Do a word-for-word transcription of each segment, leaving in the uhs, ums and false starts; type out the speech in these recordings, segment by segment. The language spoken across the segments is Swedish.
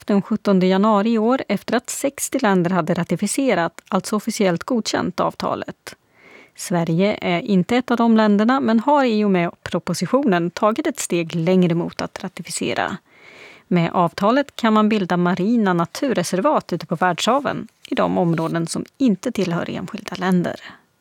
den sjuttonde januari i år efter att sextio länder hade ratificerat, alltså officiellt godkänt avtalet. Sverige är inte ett av de länderna men har i och med propositionen tagit ett steg längre mot att ratificera. Med avtalet kan man bilda marina naturreservat ute på världshaven i de områden som inte tillhör enskilda länder.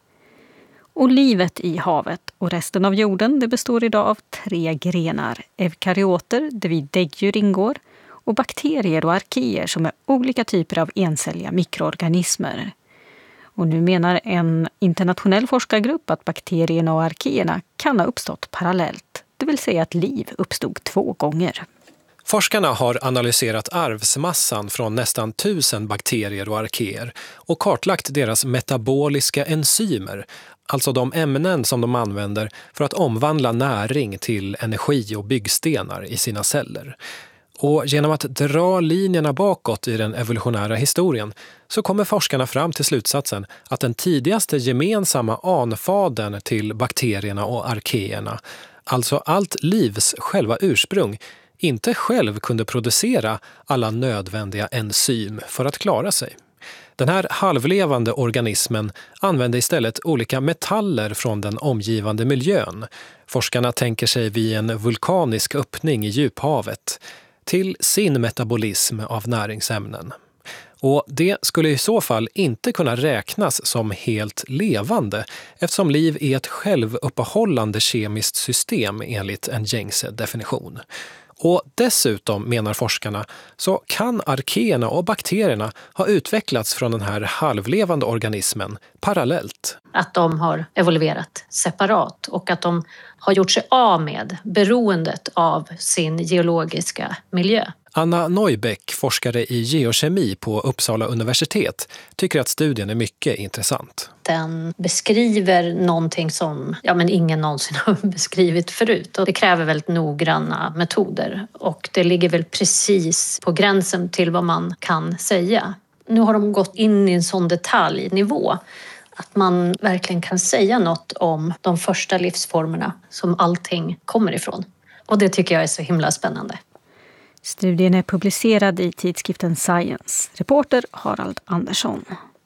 Och livet i havet och resten av jorden det består idag av tre grenar. Eukaryoter, där vi däggdjur ingår, och bakterier och arkeer som är olika typer av encelliga mikroorganismer. Och nu menar en internationell forskargrupp att bakterierna och arkeerna kan ha uppstått parallellt. Det vill säga att liv uppstod två gånger. Forskarna har analyserat arvsmassan från nästan tusen bakterier och arkeer och kartlagt deras metaboliska enzymer, alltså de ämnen som de använder för att omvandla näring till energi och byggstenar i sina celler. Och genom att dra linjerna bakåt i den evolutionära historien så kommer forskarna fram till slutsatsen att den tidigaste gemensamma anfadern till bakterierna och arkeerna, alltså allt livs själva ursprung, inte själv kunde producera alla nödvändiga enzym för att klara sig. Den här halvlevande organismen använde istället olika metaller från den omgivande miljön. Forskarna tänker sig vid en vulkanisk öppning i djuphavet till sin metabolism av näringsämnen. Och det skulle i så fall inte kunna räknas som helt levande eftersom liv är ett självuppehållande kemiskt system enligt en gängse definition. Och dessutom, menar forskarna, så kan arkeerna och bakterierna ha utvecklats från den här halvlevande organismen parallellt. Att de har evolverat separat och att de har gjort sig av med beroendet av sin geologiska miljö. Anna Neubeck, forskare i geokemi på Uppsala universitet, tycker att studien är mycket intressant. Den beskriver någonting som ja, men ingen någonsin har beskrivit förut. Och det kräver väldigt noggranna metoder. Och det ligger väl precis på gränsen till vad man kan säga. Nu har de gått in i en sån detaljnivå att man verkligen kan säga något om de första livsformerna som allting kommer ifrån. Och det tycker jag är så himla spännande. Studien är publicerad i tidskriften Science. Reporter Harald Andersson.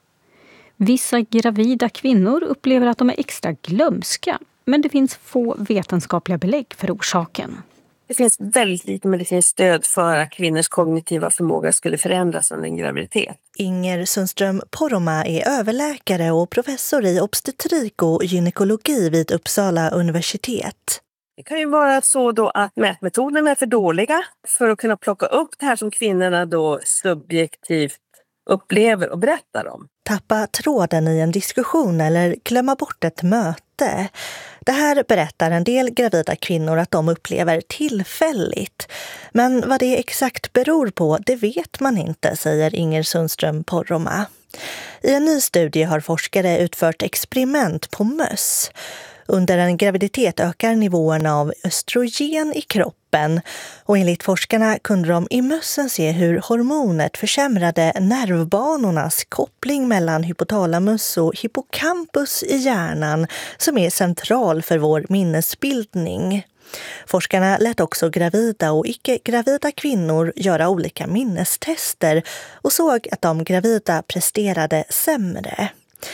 Vissa gravida kvinnor upplever att de är extra glömska, men det finns få vetenskapliga belägg för orsaken. Det finns väldigt lite medicinskt stöd för att kvinnors kognitiva förmåga skulle förändras under en graviditet. Inger Sundström Poromaa är överläkare och professor i obstetrik och gynekologi vid Uppsala universitet. Det kan ju vara så då att mätmetoderna är för dåliga för att kunna plocka upp det här som kvinnorna då subjektivt upplever och berättar om. Tappa tråden i en diskussion eller glömma bort ett möte. Det här berättar en del gravida kvinnor att de upplever tillfälligt. Men vad det exakt beror på, det vet man inte, säger Inger Sundström Poromaa. I en ny studie har forskare utfört experiment på möss. Under en graviditet ökar nivåerna av östrogen i kroppen och enligt forskarna kunde de i mössen se hur hormonet försämrade nervbanornas koppling mellan hypotalamus och hippocampus i hjärnan som är central för vår minnesbildning. Forskarna lät också gravida och icke-gravida kvinnor göra olika minnestester och såg att de gravida presterade sämre.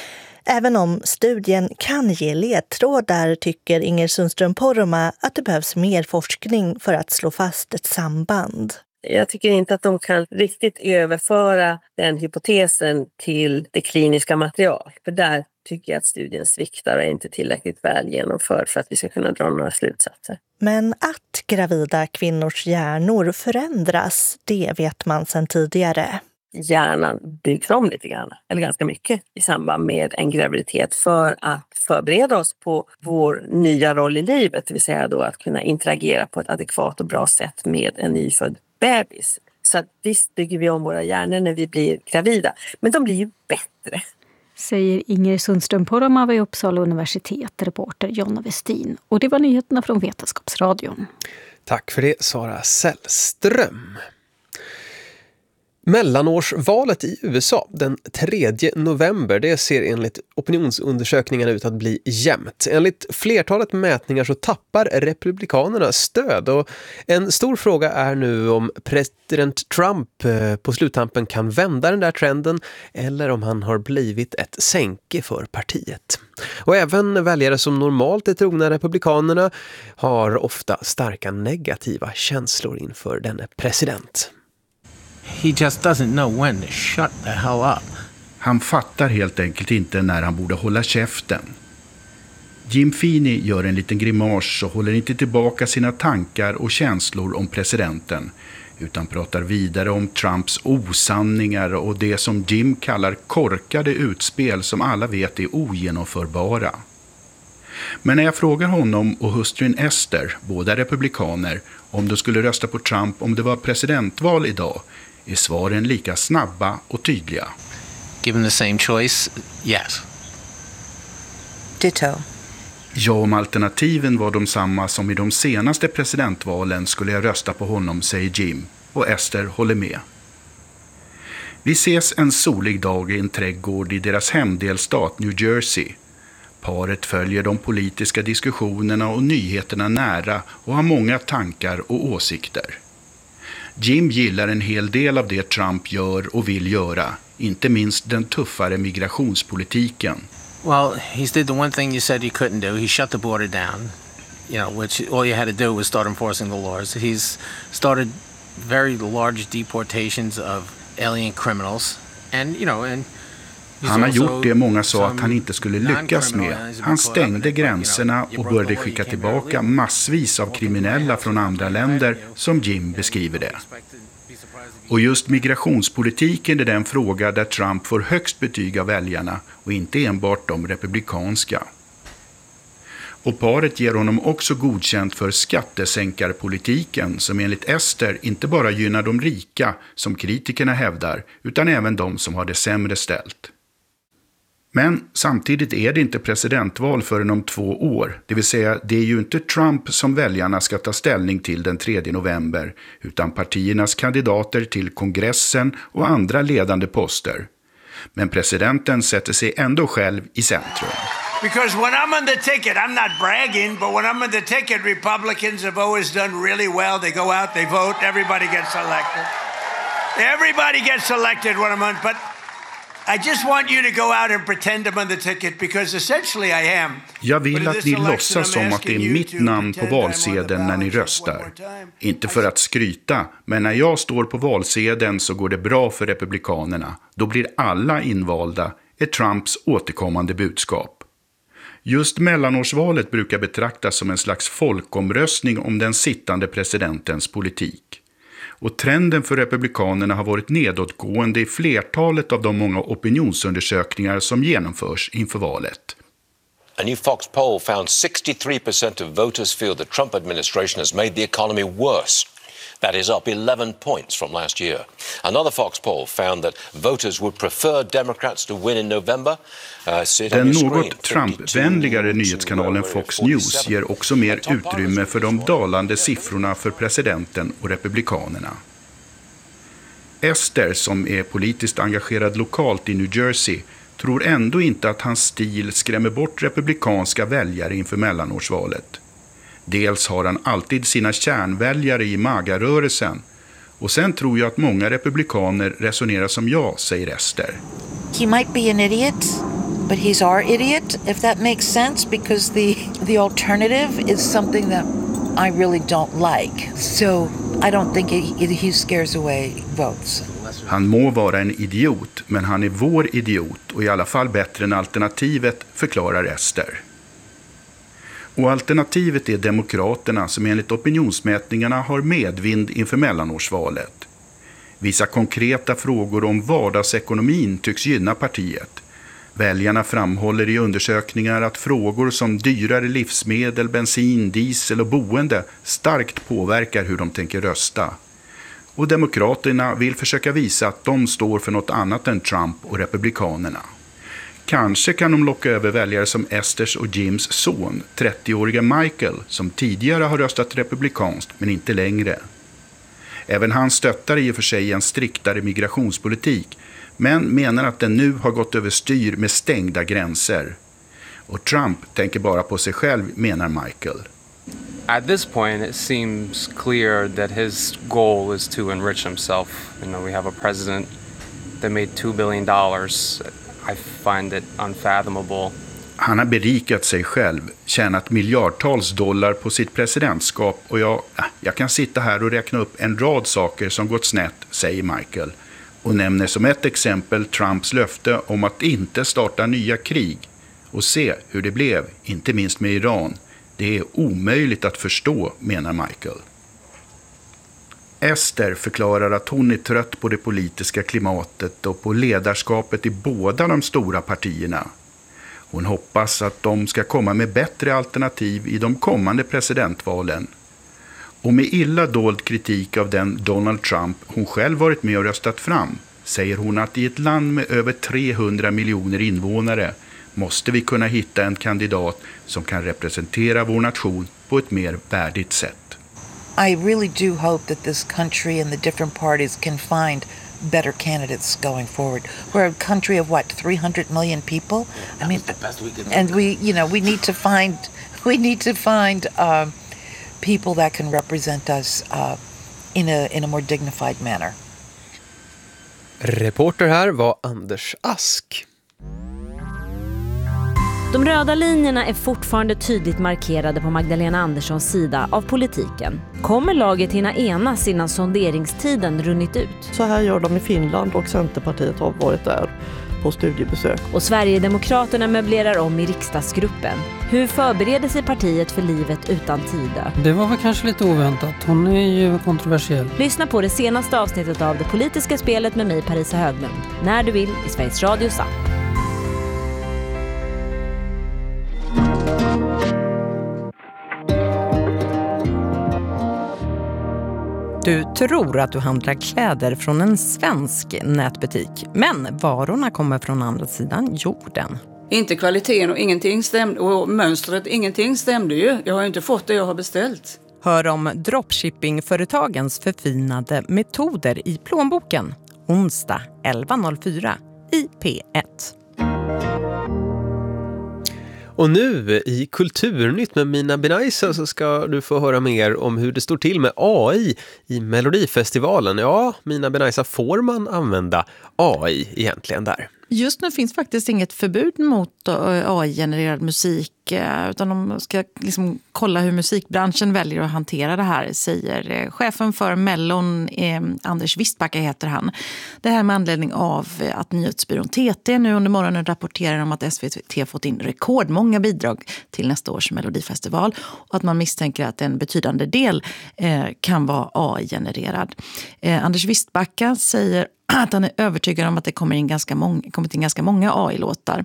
Även om studien kan ge ledtrådar tycker Inger Sundström Poromaa att det behövs mer forskning för att slå fast ett samband. Jag tycker inte att de kan riktigt överföra den hypotesen till det kliniska material. För där tycker jag att studien sviktar och är inte tillräckligt väl genomförd för att vi ska kunna dra några slutsatser. Men att gravida kvinnors hjärnor förändras, det vet man sedan tidigare. Hjärnan byggs om lite grann, eller ganska mycket, i samband med en graviditet för att förbereda oss på vår nya roll i livet, det vill säga då att kunna interagera på ett adekvat och bra sätt med en nyfödd bebis. Så att visst bygger vi om våra hjärnor när vi blir gravida, men de blir ju bättre. Säger Inger Sundström Poromaa vid Uppsala universitet, reporter Jonna Westin. Och det var nyheterna från Vetenskapsradion. Tack för det, Sara Sällström. Mellanårsvalet i U S A den tredje november, det ser enligt opinionsundersökningarna ut att bli jämnt. Enligt flertalet mätningar så tappar republikanerna stöd, och en stor fråga är nu om president Trump på sluttampen kan vända den där trenden eller om han har blivit ett sänke för partiet. Och även väljare som normalt är trogna republikanerna har ofta starka negativa känslor inför denne president. He just doesn't know when to shut the hell up. Han fattar helt enkelt inte när han borde hålla käften. Jim Feeney gör en liten grimas och håller inte tillbaka sina tankar och känslor om presidenten, utan pratar vidare om Trumps osanningar och det som Jim kallar korkade utspel som alla vet är ogenomförbara. Men när jag frågar honom och hustrun Esther, båda republikaner, om de skulle rösta på Trump om det var presidentval idag, är svaren lika snabba och tydliga. Given the same choice, yes. Ditto. Ja, om alternativen var de samma som i de senaste presidentvalen skulle jag rösta på honom, säger Jim, och Esther håller med. Vi ses en solig dag i en trädgård i deras hemdelstat New Jersey. Paret följer de politiska diskussionerna och nyheterna nära och har många tankar och åsikter. Jim gillar en hel del av det Trump gör och vill göra, inte minst den tuffare migrationspolitiken. Well, he did the one thing you said you couldn't do. He shut the border down, you know, which all you had to do was start enforcing the laws. He's started very large deportations of alien criminals, and you know, and han har gjort det många sa att han inte skulle lyckas med. Han stängde gränserna och började skicka tillbaka massvis av kriminella från andra länder, som Jim beskriver det. Och just migrationspolitiken är den fråga där Trump får högst betyg av väljarna, och inte enbart de republikanska. Och paret ger honom också godkänt för skattesänkarpolitiken, som enligt Esther inte bara gynnar de rika, som kritikerna hävdar, utan även de som har det sämre ställt. Men samtidigt är det inte presidentval förrän om två år, det vill säga det är ju inte Trump som väljarna ska ta ställning till den tredje november, utan partiernas kandidater till kongressen och andra ledande poster. Men presidenten sätter sig ändå själv i centrum. Because when I'm on the ticket, I'm not bragging, but when I'm on the ticket, Republicans have always done really well. They go out, they vote, everybody gets elected. Everybody gets elected when I'm on, but I just want you to go out and pretend I'm on the ticket because essentially I am. Jag vill att ni låtsas som att det är mitt namn på valsedeln när ni röstar. Inte för att skryta, men när jag står på valsedeln så går det bra för republikanerna. Då blir alla invalda, är Trumps återkommande budskap. Just mellanårsvalet brukar betraktas som en slags folkomröstning om den sittande presidentens politik. Och trenden för republikanerna har varit nedåtgående i flertalet av de många opinionsundersökningar som genomförs inför valet. A new Fox poll found sixty-three percent of voters feel the Trump administration has made the economy worse. That is up eleven points from last year. Another Fox poll found that voters would prefer Democrats to win in November. Uh, Den något Trump-vänligare nyhetskanalen Fox News ger också mer utrymme för de dalande siffrorna för presidenten och republikanerna. Esther, som är politiskt engagerad lokalt i New Jersey, tror ändå inte att hans stil skrämmer bort republikanska väljare inför mellanårsvalet. Dels har han alltid sina kärnväljare i magarörelsen, och sen tror jag att många republikaner resonerar som jag, säger Esther. He might be an idiot, but he's our idiot, if that makes sense, because the the alternative is something that I really don't like. So I don't think he, he scares away votes. Han må vara en idiot, men han är vår idiot och i alla fall bättre än alternativet, förklarar Esther. Och alternativet är demokraterna, som enligt opinionsmätningarna har medvind inför mellanårsvalet. Vissa konkreta frågor om vardagsekonomin tycks gynna partiet. Väljarna framhåller i undersökningar att frågor som dyrare livsmedel, bensin, diesel och boende starkt påverkar hur de tänker rösta. Och demokraterna vill försöka visa att de står för något annat än Trump och republikanerna. Kanske kan de locka över väljare som Esthers och Jims son, trettioåriga Michael, som tidigare har röstat republikanskt men inte längre. Även han stöttar i och för sig en striktare migrationspolitik, men menar att den nu har gått över styr med stängda gränser. Och Trump tänker bara på sig själv, menar Michael. At this point, it seems clear that his goal is to enrich himself. You know, we have a president that made two billion dollars. I find it unfathomable. Han har berikat sig själv, tjänat miljardtals dollar på sitt presidentskap och jag, jag kan sitta här och räkna upp en rad saker som gått snett, säger Michael. Och nämner som ett exempel Trumps löfte om att inte starta nya krig. Och se hur det blev, inte minst med Iran. Det är omöjligt att förstå, menar Michael. Esther förklarar att hon är trött på det politiska klimatet och på ledarskapet i båda de stora partierna. Hon hoppas att de ska komma med bättre alternativ i de kommande presidentvalen. Och med illa dold kritik av den Donald Trump hon själv varit med och röstat fram, säger hon att i ett land med över trehundra miljoner invånare måste vi kunna hitta en kandidat som kan representera vår nation på ett mer värdigt sätt. I really do hope that this country and the different parties can find better candidates going forward. We're a country of what, three hundred million people? I mean, and we, you know, we need to find, we need to find uh, people that can represent us uh, in a in a more dignified manner. Reporter här var Anders Ask. De röda linjerna är fortfarande tydligt markerade på Magdalena Anderssons sida av politiken. Kommer laget hinna enas innan sonderingstiden runnit ut? Så här gör de i Finland och Centerpartiet har varit där på studiebesök. Och Sverigedemokraterna möblerar om i riksdagsgruppen. Hur förbereder sig partiet för livet utan Tida? Det var väl kanske lite oväntat. Hon är ju kontroversiell. Lyssna på det senaste avsnittet av Det politiska spelet med mig, Parisa Höglund. När du vill i Sveriges Radios app. Du tror att du handlar kläder från en svensk nätbutik, men varorna kommer från andra sidan jorden. Inte kvaliteten och ingenting stämde, och mönstret, ingenting stämde ju. Jag har ju inte fått det jag har beställt. Hör om dropshippingföretagens förfinade metoder i plånboken. Onsdag elva noll fyra i P ett. Och nu i Kulturnytt med Mina Benaisa så ska du få höra mer om hur det står till med A I i Melodifestivalen. Ja, Mina Benaisa, får man använda A I egentligen där? Just nu finns faktiskt inget förbud mot A I-genererad musik, utan de ska liksom kolla hur musikbranschen väljer att hantera det här, säger chefen för Mellon, eh, Anders Wistbacka heter han. Det här med anledning av att nyhetsbyrån T T nu under morgonen rapporterar om att S V T fått in rekordmånga bidrag till nästa års Melodifestival och att man misstänker att en betydande del eh, kan vara A I-genererad. Eh, Anders Wistbacka säger att han är övertygad om att det kommer in ganska många, kommit in ganska många A I-låtar.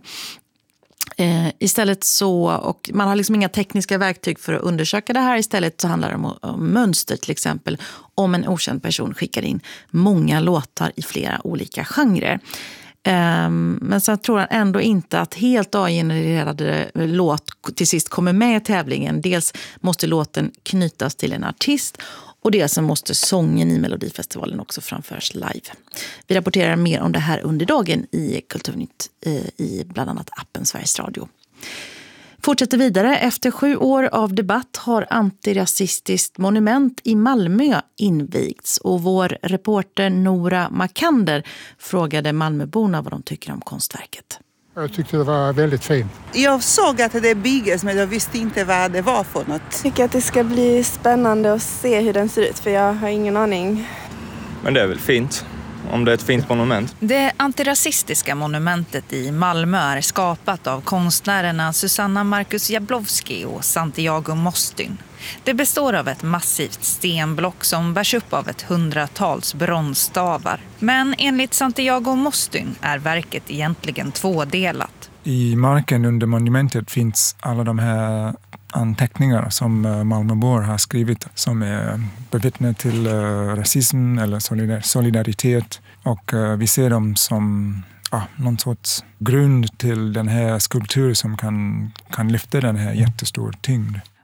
Eh, istället så, och man har liksom inga tekniska verktyg för att undersöka det här. Istället så handlar det om, om mönster, till exempel om en okänd person skickar in många låtar i flera olika genrer. Eh, men så tror han ändå inte att helt A I-genererade låt till sist kommer med i tävlingen. Dels måste låten knytas till en artist, och det som måste sången i Melodifestivalen också framförs live. Vi rapporterar mer om det här under dagen i Kulturnytt i bland annat appen Sveriges Radio. Fortsätter vidare. Efter sju år av debatt har antirasistiskt monument i Malmö invigts. Och vår reporter Nora Makander frågade Malmöborna vad de tycker om konstverket. Jag tyckte det var väldigt fint. Jag såg att det bygges, men jag visste inte vad det var för något. Jag tycker att det ska bli spännande att se hur den ser ut, för jag har ingen aning. Men det är väl fint, om det är ett fint monument. Det antirasistiska monumentet i Malmö är skapat av konstnärerna Susanna Marcus Jablowski och Santiago Mostyn. Det består av ett massivt stenblock som bärs upp av ett hundratals bronsstavar. Men enligt Santiago Mostyn är verket egentligen tvådelat. I marken under monumentet finns alla de här anteckningar som Malmöbor har skrivit som är bevittnade till rasism eller solidaritet. Och vi ser dem som ja, någon sorts grund till den här skulpturen som kan, kan lyfta den här jättestor tyngd.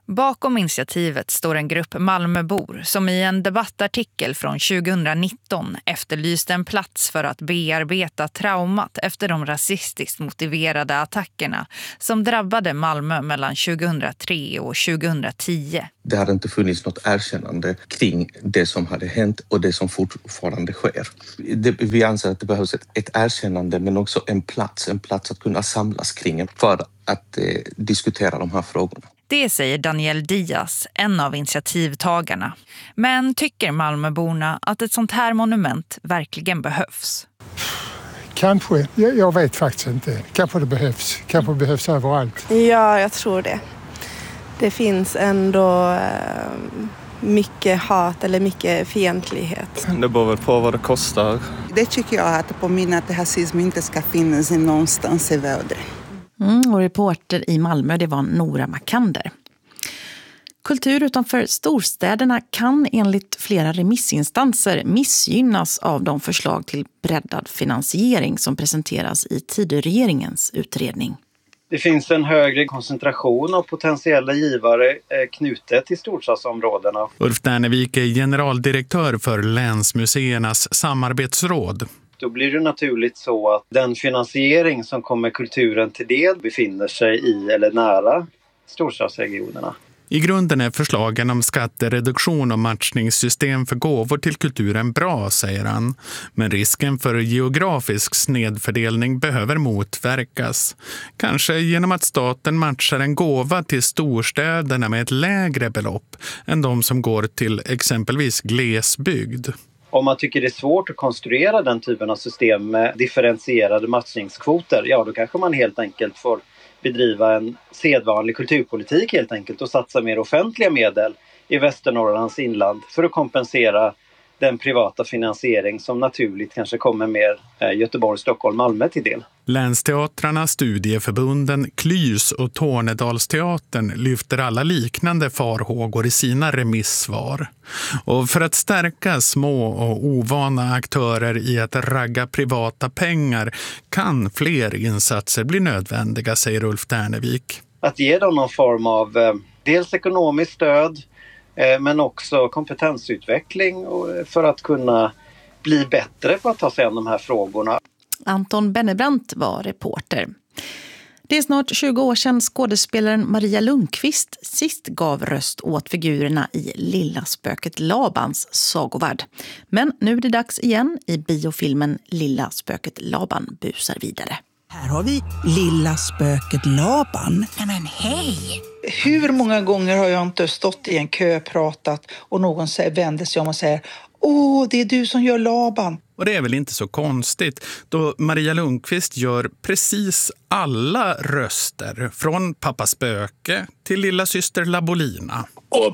Bakom initiativet står en grupp Malmöbor som i en debattartikel från tjugonitton efterlyste en plats för att bearbeta traumat efter de rasistiskt motiverade attackerna som drabbade Malmö mellan tjugohundratre och tjugohundratio. Det hade inte funnits något erkännande kring det som hade hänt och det som fortfarande sker. Det, vi anser att det behövs ett, ett erkännande men också en plats, en plats att kunna samlas kring för att eh, diskutera de här frågorna. Det säger Daniel Diaz, en av initiativtagarna. Men tycker Malmöborna att ett sånt här monument verkligen behövs? Kanske. Jag, jag vet faktiskt inte. Kanske det behövs. Kanske det behövs överallt. Ja, jag tror det. Det finns ändå eh, mycket hat eller mycket fientlighet. Det beror väl på vad det kostar. Det tycker jag att påminner att rasism inte ska finnas någonstans i världen. Mm, och reporter i Malmö, det var Nora Makander. Kultur utanför storstäderna kan enligt flera remissinstanser missgynnas av de förslag till breddad finansiering som presenteras i Tidöregeringens utredning. Det finns en högre koncentration av potentiella givare knutet till storstadsområdena. Ulf Dernevik är generaldirektör för Länsmuseernas samarbetsråd. Då blir det naturligt så att den finansiering som kommer kulturen till del befinner sig i eller nära storstadsregionerna. I grunden är förslagen om skattereduktion och matchningssystem för gåvor till kulturen bra, säger han. Men risken för geografisk snedfördelning behöver motverkas. Kanske genom att staten matchar en gåva till storstäderna med ett lägre belopp än de som går till exempelvis glesbygd. Om man tycker det är svårt att konstruera den typen av system med differentierade matchningskvoter, ja då kanske man helt enkelt får bedriva en sedvanlig kulturpolitik helt enkelt och satsa mer offentliga medel i Västernorrlands inland för att kompensera den privata finansiering som naturligt kanske kommer mer Göteborg, Stockholm, Malmö till del. Länsteatrarna, studieförbunden, Klys och Tornedalsteatern lyfter alla liknande farhågor i sina remissvar. Och för att stärka små och ovana aktörer i att ragga privata pengar kan fler insatser bli nödvändiga, säger Ulf Dernevik. Att ge dem någon form av eh, dels ekonomiskt stöd eh, men också kompetensutveckling och, för att kunna bli bättre på att ta sig an de här frågorna. Anton Bennebrandt var reporter. Det är snart tjugo år sedan skådespelaren Maria Lundqvist sist gav röst åt figurerna i Lilla spöket Labans sagovärld. Men nu är det dags igen i biofilmen Lilla spöket Laban busar vidare. Här har vi Lilla spöket Laban. Nej men hej! Hur många gånger har jag inte stått i en kö och pratat och någon vänder sig om och säger åh, det är du som gör Laban. Och det är väl inte så konstigt då Maria Lundqvist gör precis alla röster från Pappa Spöke till lilla syster Labolina. Och,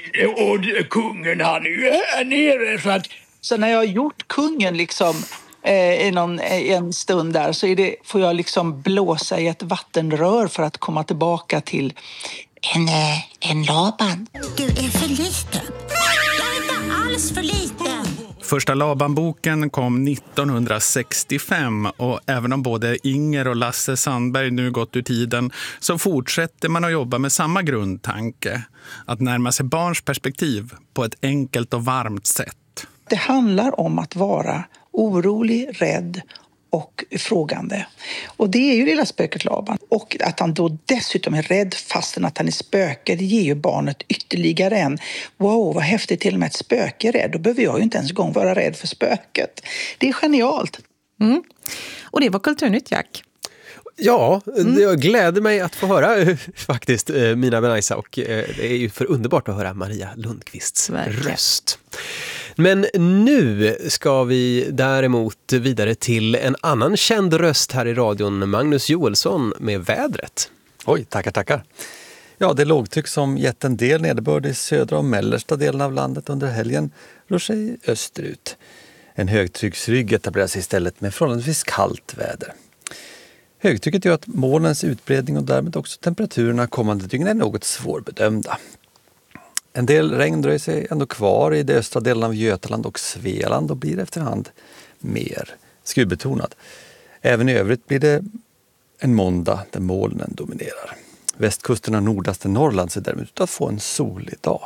och kungen han är ju här nere så att... Så när jag har gjort kungen liksom eh, i någon, en stund där så är det, får jag liksom blåsa i ett vattenrör för att komma tillbaka till en, en Laban. Du är för liten. Jag är inte alls för liten. Första Laban-boken kom nittonhundrasextiofem och även om både Inger och Lasse Sandberg nu gått ur tiden så fortsätter man att jobba med samma grundtanke. Att närma sig barns perspektiv på ett enkelt och varmt sätt. Det handlar om att vara orolig, rädd och frågande. Och det är ju lilla spöket Laban. Och att han då dessutom är rädd fastän att han är spöke, det ger ju barnet ytterligare en. Wow, vad häftigt, till och med ett spöke är rädd. Då behöver jag ju inte ens en gång vara rädd för spöket. Det är genialt. Mm. Och det var Kulturnytt, Jack. Ja, mm. jag gläder mig att få höra faktiskt Mina Benaisa och det är ju för underbart att höra Maria Lundqvists Verkligen. röst. Men nu ska vi däremot vidare till en annan känd röst här i radion, Magnus Joelsson med vädret. Oj, tackar, tackar. Ja, det lågtryck som gett en del nederbörd i södra och mellersta delen av landet under helgen rör sig österut. En högtrycksrygg etableras istället med förhållandevis kallt väder. Högtrycket gör att molnens utbredning och därmed också temperaturerna kommande dygn är något svårbedömda. En del regn dröjer sig ändå kvar i de östra delarna av Götaland och Svealand och blir efterhand mer skurbetonad. Även i övrigt blir det en måndag där molnen dominerar. Västkusten och nordaste Norrland ser däremot ut att få en solig dag.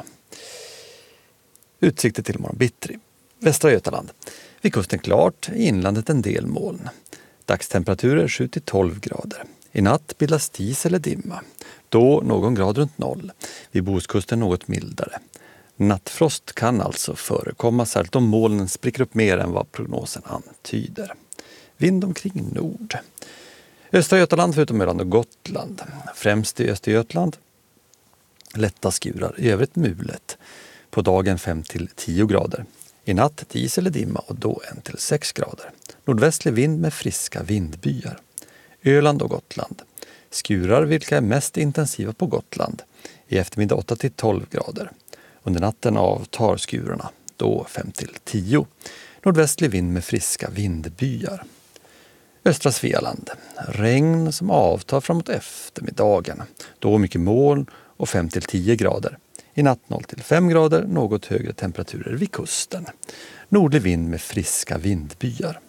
Utsikter till imorgon bittrig. Västra Götaland. Vid kusten klart, i inlandet en del moln. Dagstemperaturer sju till tolv grader. I natt bildas dis eller dimma. Då någon grad runt noll. Vid Bohuskusten något mildare. Nattfrost kan alltså förekomma, särskilt om molnen spricker upp mer än vad prognosen antyder. Vind omkring nord. Östra Götaland förutom Öland och Gotland. Främst i Östergötland lätta skurar, i övrigt mulet. På dagen fem till tio grader. I natt dis eller dimma och då en till sex grader. Nordvästlig vind med friska vindbyar. Öland och Gotland. Skurar vilka är mest intensiva på Gotland. I eftermiddag åtta till tolv grader. Under natten avtar skurarna, då fem till tio. Nordvästlig vind med friska vindbyar. Östra Svealand. Regn som avtar framåt eftermiddagen. Då mycket moln och fem till tio grader. I natt noll till fem grader, något högre temperaturer vid kusten. Nordlig vind med friska vindbyar.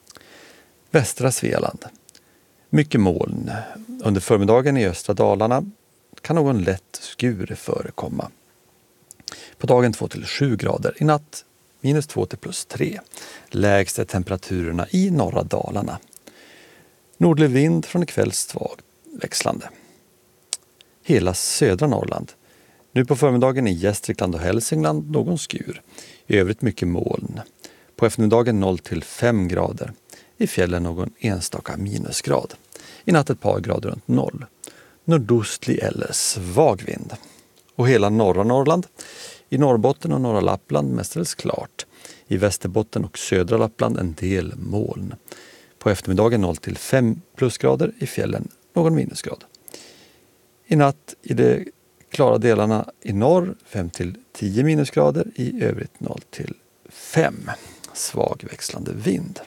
Västra Svealand. Mycket moln. Under förmiddagen i östra Dalarna kan någon lätt skur förekomma. På dagen två till sju grader. I natt minus två till plus tre. Lägsta temperaturerna i norra Dalarna. Nordlig vind från ikväll svag växlande. Hela södra Norrland. Nu på förmiddagen i Gästrikland och Hälsingland någon skur. I övrigt mycket moln. På eftermiddagen noll till fem grader. I fjällen någon enstaka minusgrad. I natt ett par grader runt noll. Nordostlig eller svag vind. Och hela norra Norrland. I Norrbotten och norra Lappland mestadels klart. I Västerbotten och södra Lappland en del moln. På eftermiddagen noll till fem plusgrader. I fjällen någon minusgrad. I natt i de klara delarna i norr fem till tio minusgrader. I övrigt noll till fem. Svag växlande vind.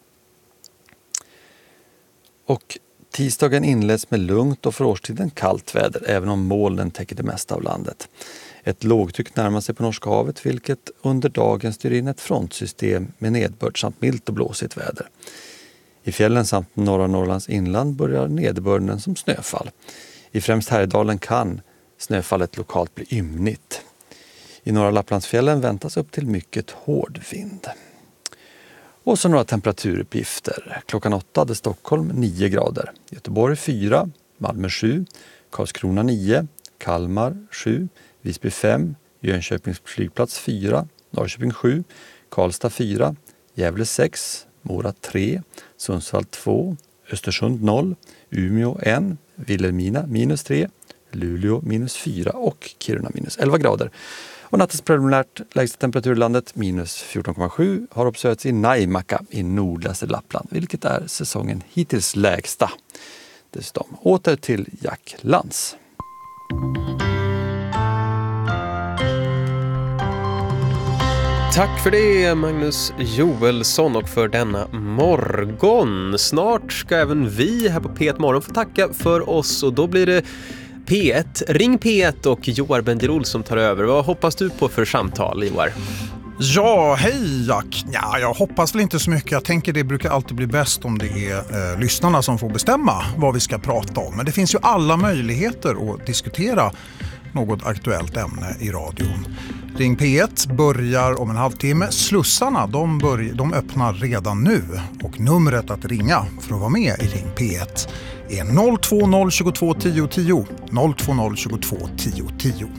Och tisdagen inleds med lugnt och för årstiden kallt väder, även om molnen täcker det mesta av landet. Ett lågtryck närmar sig på Norska havet, vilket under dagen styr in ett frontsystem med nedbörd samt milt och blåsigt väder. I fjällen samt norra Norrlands inland börjar nederbörden som snöfall. I främst Härjedalen kan snöfallet lokalt bli ymnigt. I norra Lapplandsfjällen väntas upp till mycket hård vind. Och så några temperaturuppgifter. Klockan åtta hade Stockholm nio grader, Göteborg fyra, Malmö sju, Karlskrona nio, Kalmar sju, Visby fem, Jönköpings flygplats fyra, Norrköping sju, Karlstad fyra, Gävle sex, Mora tre, Sundsvall två, Östersund noll, Umeå ett, Vilhelmina minus tre, Luleå minus fyra och Kiruna minus elva grader. Och nattens preliminärt lägsta temperatur i landet minus fjorton komma sju har observerats i Naimakka i nordligaste Lappland, vilket är säsongen hittills lägsta. Dessutom åter till Jack Lantz. Tack för det, Magnus Joelsson, och för denna morgon. Snart ska även vi här på P ett Morgon få tacka för oss, och då blir det P ett, Ring P ett och Joar Bendirol som tar över. Vad hoppas du på för samtal, Joar? Ja, hej Jack. Ja, jag hoppas väl inte så mycket. Jag tänker det brukar alltid bli bäst om det är eh, lyssnarna som får bestämma vad vi ska prata om. Men det finns ju alla möjligheter att diskutera något aktuellt ämne i radion. Ring P ett börjar om en halvtimme. Slussarna de, börj- de öppnar redan nu. Och numret att ringa för att vara med i Ring P ett är noll två noll tjugotvå tio tio. noll två noll tjugotvå tio tio.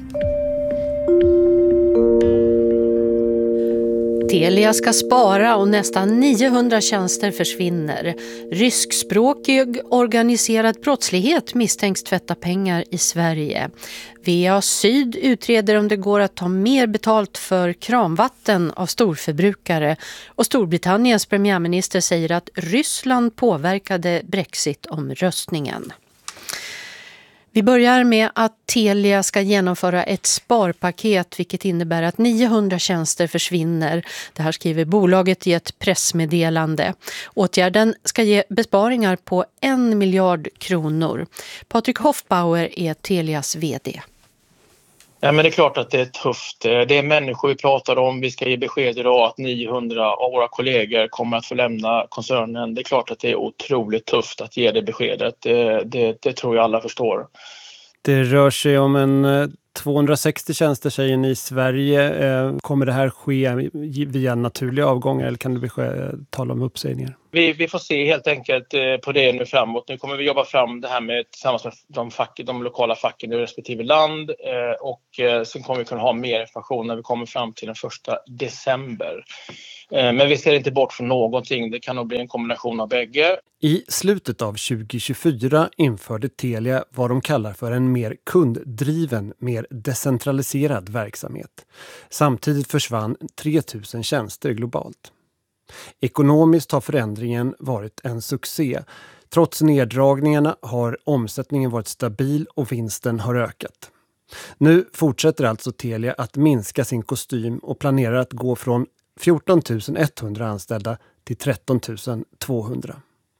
Telia ska spara och nästan niohundra tjänster försvinner. Ryskspråkig organiserad brottslighet misstänks tvätta pengar i Sverige. V A Syd utreder om det går att ta mer betalt för kranvatten av storförbrukare. Och Storbritanniens premiärminister säger att Ryssland påverkade Brexit-omröstningen. Vi börjar med att Telia ska genomföra ett sparpaket, vilket innebär att niohundra tjänster försvinner. Det här skriver bolaget i ett pressmeddelande. Åtgärden ska ge besparingar på en miljard kronor. Patrik Hoffbauer är Telias vd. Ja, men det är klart att det är tufft. Det är människor vi pratar om. Vi ska ge besked idag att niohundra av våra kollegor kommer att få lämna koncernen. Det är klart att det är otroligt tufft att ge det beskedet. Det, det, det tror jag alla förstår. Det rör sig om en tvåhundrasextio tjänster säger ni i Sverige. Kommer det här ske via naturliga avgångar eller kan det bli tal om uppsägningar? Vi, vi får se helt enkelt på det nu framåt. Nu kommer vi jobba fram det här med tillsammans med de, fack, de lokala facken i respektive land och sen kommer vi kunna ha mer information när vi kommer fram till den första december. Men vi ser inte bort från någonting. Det kan nog bli en kombination av bägge. I slutet av tjugo tjugofyra införde Telia vad de kallar för en mer kunddriven, mer decentraliserad verksamhet. Samtidigt försvann tre tusen tjänster globalt. Ekonomiskt har förändringen varit en succé. Trots neddragningarna har omsättningen varit stabil och vinsten har ökat. Nu fortsätter alltså Telia att minska sin kostym och planerar att gå från fjorton tusen etthundra anställda till tretton tusen tvåhundra.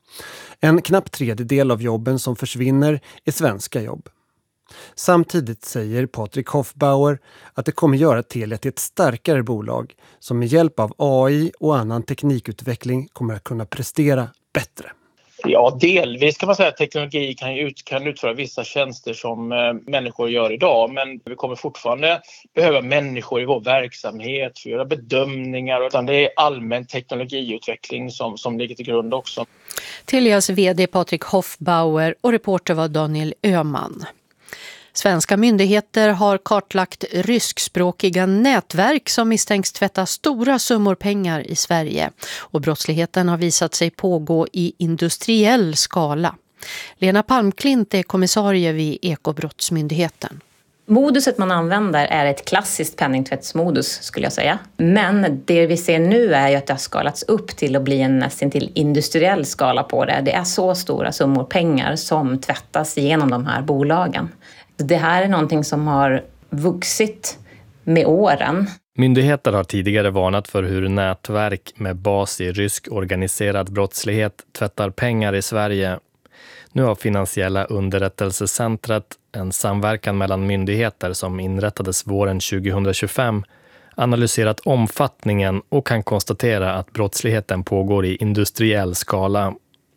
En knapp tredjedel av jobben som försvinner är svenska jobb. Samtidigt säger Patrik Hoffbauer att det kommer göra Telia till ett starkare bolag som med hjälp av A I och annan teknikutveckling kommer att kunna prestera bättre. Ja, delvis kan man säga att teknologi kan, ut, kan utföra vissa tjänster som eh, människor gör idag. Men vi kommer fortfarande behöva människor i vår verksamhet för att göra bedömningar. Utan det är allmän teknologiutveckling som, som ligger till grund också. Telias vd Patrik Hoffbauer och reporter var Daniel Öhman. Svenska myndigheter har kartlagt ryskspråkiga nätverk som misstänks tvätta stora summor pengar i Sverige. Och brottsligheten har visat sig pågå i industriell skala. Lena Palmklint är kommissarie vid Ekobrottsmyndigheten. Moduset man använder är ett klassiskt penningtvättsmodus skulle jag säga. Men det vi ser nu är ju att det har skalats upp till att bli en nästan till industriell skala på det. Det är så stora summor pengar som tvättas genom de här bolagen. Det här är någonting som har vuxit med åren. Myndigheter har tidigare varnat för hur nätverk med bas i rysk organiserad brottslighet tvättar pengar i Sverige. Nu har Finansiella underrättelsecentret, en samverkan mellan myndigheter som inrättades våren tjugohundratjugofem, analyserat omfattningen och kan konstatera att brottsligheten pågår i industriell skala.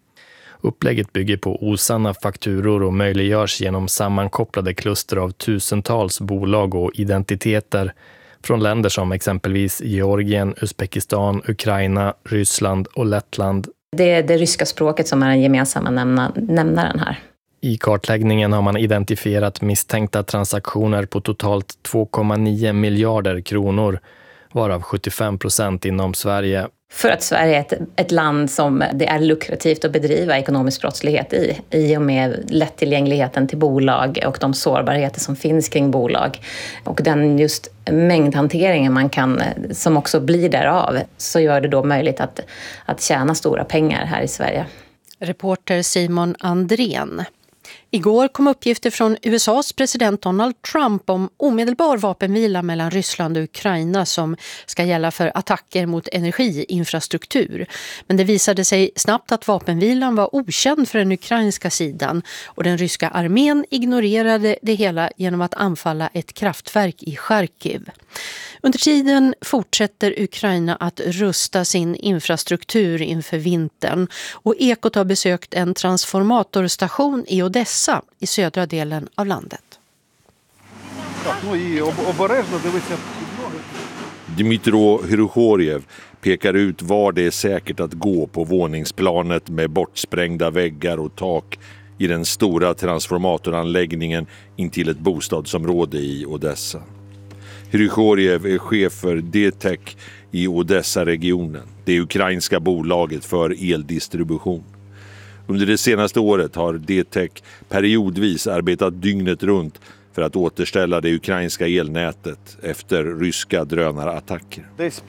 Upplägget bygger på osanna fakturor och möjliggörs genom sammankopplade kluster av tusentals bolag och identiteter från länder som exempelvis Georgien, Uzbekistan, Ukraina, Ryssland och Lettland. Det är det ryska språket som är den gemensamma nämna, nämnaren här. I kartläggningen har man identifierat misstänkta transaktioner på totalt två komma nio miljarder kronor, varav sjuttiofem procent inom Sverige. För att Sverige är ett, ett land som det är lukrativt att bedriva ekonomisk brottslighet i, i och med lättillgängligheten till bolag och de sårbarheter som finns kring bolag. Och den just mängdhanteringen man kan, som också blir därav, så gör det då möjligt att, att tjäna stora pengar här i Sverige. Reporter Simon Andrén. Igår kom uppgifter från U S A:s president Donald Trump om omedelbar vapenvila mellan Ryssland och Ukraina som ska gälla för attacker mot energiinfrastruktur. Men det visade sig snabbt att vapenvilan var okänd för den ukrainska sidan och den ryska armén ignorerade det hela genom att anfalla ett kraftverk i Charkiv. Under tiden fortsätter Ukraina att rusta sin infrastruktur inför vintern och Ekot har besökt en transformatorstation i Odessa i södra delen av landet. Dmytro Hryhorjev pekar ut var det är säkert att gå på våningsplanet med bortsprängda väggar och tak i den stora transformatoranläggningen intill ett bostadsområde i Odessa. Hryhorjev är chef för D-Tech i Odessa-regionen, det ukrainska bolaget för eldistribution. Under det senaste året har D-Tech periodvis arbetat dygnet runt för att återställa det ukrainska elnätet efter ryska drönarattacker.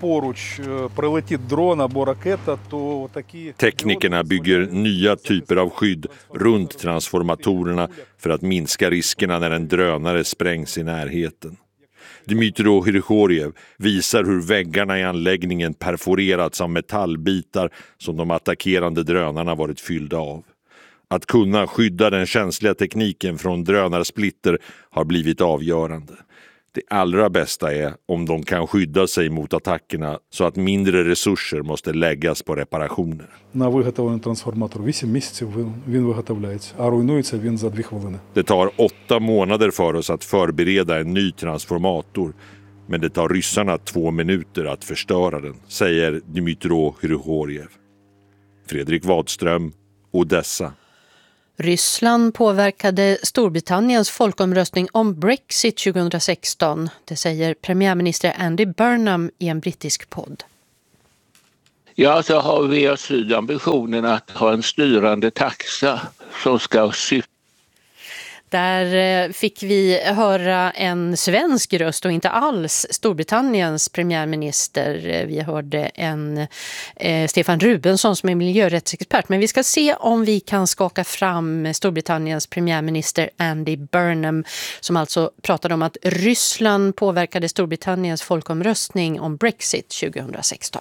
Teknikerna bygger nya typer av skydd runt transformatorerna för att minska riskerna när en drönare sprängs i närheten. Dmytro Hryhorjev visar hur väggarna i anläggningen perforerats av metallbitar som de attackerande drönarna varit fyllda av. Att kunna skydda den känsliga tekniken från drönarsplitter har blivit avgörande. Det allra bästa är om de kan skydda sig mot attackerna så att mindre resurser måste läggas på reparationer. На виготовлений трансформатор вісім місяців він виготовляється, а руйнується він за дві хвилини. Det tar åtta månader för oss att förbereda en ny transformator, men det tar ryssarna två minuter att förstöra den, säger Dmytro Hrihorjev. Fredrik Wadström, Odessa. Ryssland påverkade Storbritanniens folkomröstning om Brexit tjugohundrasexton. Det säger premiärminister Andy Burnham i en brittisk podd. Ja, så har vi av Syd ambitionen att ha en styrande taxa som ska syfta. Där fick vi höra en svensk röst och inte alls Storbritanniens premiärminister. Vi hörde en eh, Stefan Rubensson som är miljörättsexpert. Men vi ska se om vi kan skaka fram Storbritanniens premiärminister Andy Burnham, som alltså pratade om att Ryssland påverkade Storbritanniens folkomröstning om Brexit tjugohundrasexton.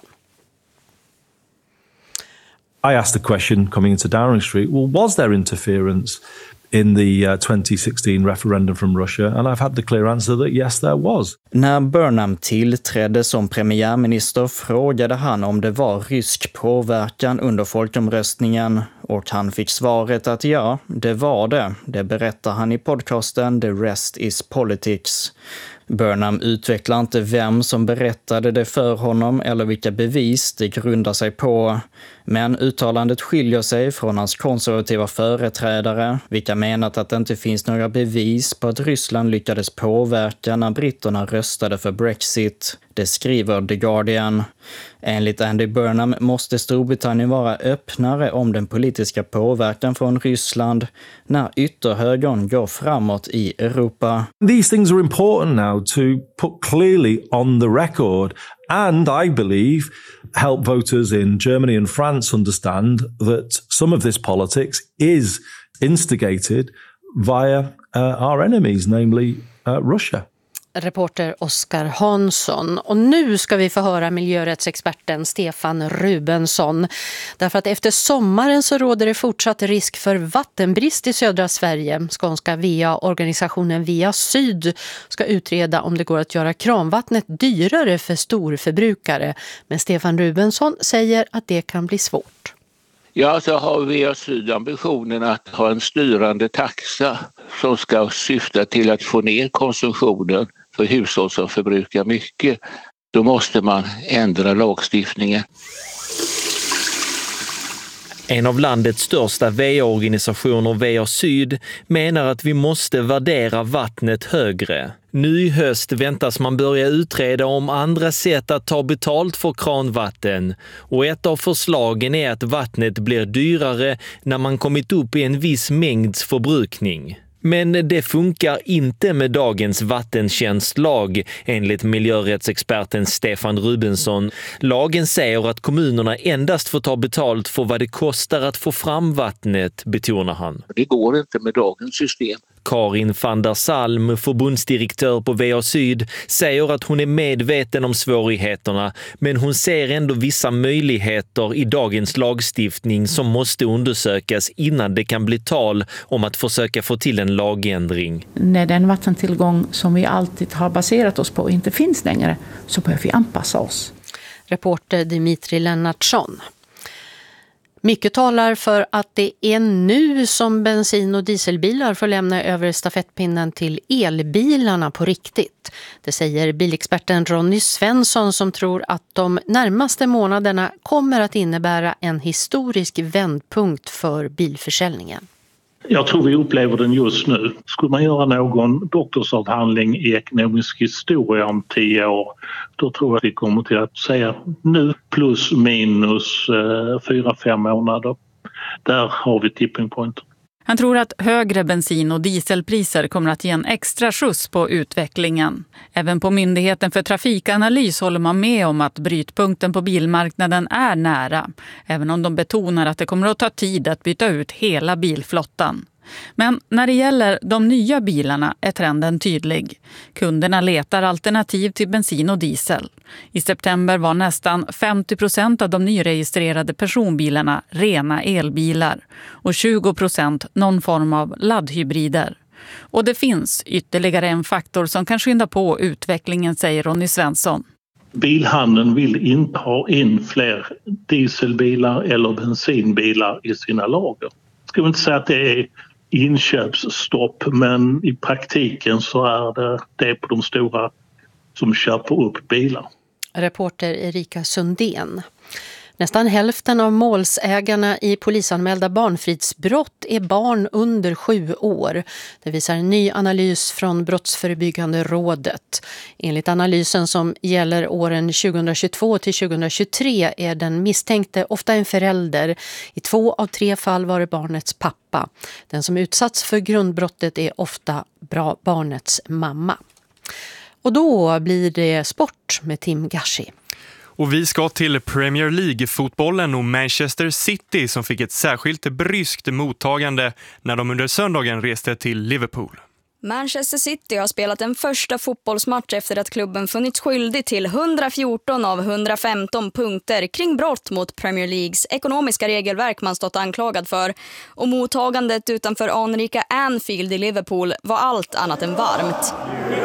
I asked the question coming into Downing Street, well, was there interference in the uh, twenty sixteen referendum from Russia? And I've had the clear answer that yes, there was. När Burnham tillträdde som premiärminister frågade han om det var rysk påverkan under folkomröstningen, och han fick svaret att ja, det var det. Det berättar han i podcasten The Rest is Politics. Burnham utvecklar inte vem som berättade det för honom eller vilka bevis det grundar sig på. Men uttalandet skiljer sig från hans konservativa företrädare, vilka menat att det inte finns några bevis på att Ryssland lyckades påverka när britterna röstade för Brexit. Det skriver The Guardian. Enligt Andy Burnham måste Storbritannien vara öppnare om den politiska påverkan från Ryssland när ytterhögern går framåt i Europa. These things are important now to put clearly on the record, and I believe help voters in Germany and France understand that some of this politics is instigated via uh, our enemies, namely uh, Russia. Reporter Oskar Hansson. Och nu ska vi få höra miljörättsexperten Stefan Rubensson. Därför att efter sommaren så råder det fortsatt risk för vattenbrist i södra Sverige. Skånska V A-organisationen Via Syd ska utreda om det går att göra kranvattnet dyrare för storförbrukare. Men Stefan Rubensson säger att det kan bli svårt. Ja, så har vi av Syd ambitionen att ha en styrande taxa som ska syfta till att få ner konsumtionen för hushåll som förbrukar mycket. Då måste man ändra lagstiftningen. En av landets största V A-organisationer, V A Syd, menar att vi måste värdera vattnet högre. Nu i höst väntas man börja utreda om andra sätt att ta betalt för kranvatten, och ett av förslagen är att vattnet blir dyrare när man kommit upp i en viss mängds förbrukning. Men det funkar inte med dagens vattentjänstlag, enligt miljörättsexperten Stefan Rubensson. Lagen säger att kommunerna endast får ta betalt för vad det kostar att få fram vattnet, betonar han. Det går inte med dagens system. Karin van der Salm, förbundsdirektör på V A Syd, säger att hon är medveten om svårigheterna, men hon ser ändå vissa möjligheter i dagens lagstiftning som måste undersökas innan det kan bli tal om att försöka få till en lagändring. När den vattentillgång som vi alltid har baserat oss på inte finns längre, så behöver vi anpassa oss. Reporter Dimitri Lennartsson. Mycket talar för att det är nu som bensin- och dieselbilar får lämna över stafettpinnen till elbilarna på riktigt. Det säger bilexperten Ronny Svensson, som tror att de närmaste månaderna kommer att innebära en historisk vändpunkt för bilförsäljningen. Jag tror vi upplever den just nu. Skulle man göra någon doktorsavhandling i ekonomisk historia om tio år, då tror jag att vi kommer till att säga nu plus minus eh, fyra, fem månader. Där har vi tipping point. Han tror att högre bensin- och dieselpriser kommer att ge en extra skjuts på utvecklingen. Även på Myndigheten för trafikanalys håller man med om att brytpunkten på bilmarknaden är nära, även om de betonar att det kommer att ta tid att byta ut hela bilflottan. Men när det gäller de nya bilarna är trenden tydlig. Kunderna letar alternativ till bensin och diesel. I september var nästan femtio procent av de nyregistrerade personbilarna rena elbilar och tjugo procent någon form av laddhybrider. Och det finns ytterligare en faktor som kan skynda på utvecklingen, säger Ronny Svensson. Bilhandeln vill inte ha in fler dieselbilar eller bensinbilar i sina lager. Jag ska inte säga att det är inköpsstopp, men i praktiken så är det, det är på de stora som köper upp bilar. Reporter Erika Sundén. Nästan hälften av målsägarna i polisanmälda barnfridsbrott är barn under sju år. Det visar en ny analys från Brottsförebyggande rådet. Enligt analysen som gäller åren tjugohundratjugotvå till tjugohundratjugotre är den misstänkte ofta en förälder. I två av tre fall var det barnets pappa. Den som utsatts för grundbrottet är ofta bra barnets mamma. Och då blir det sport med Tim Gashi. Och vi ska till Premier League-fotbollen och Manchester City som fick ett särskilt bryskt mottagande när de under söndagen reste till Liverpool. Manchester City har spelat en första fotbollsmatch efter att klubben funnits skyldig till hundrafjorton av hundrafemton punkter kring brott mot Premier Leagues ekonomiska regelverk man stått anklagad för. Och mottagandet utanför anrika Anfield i Liverpool var allt annat än varmt.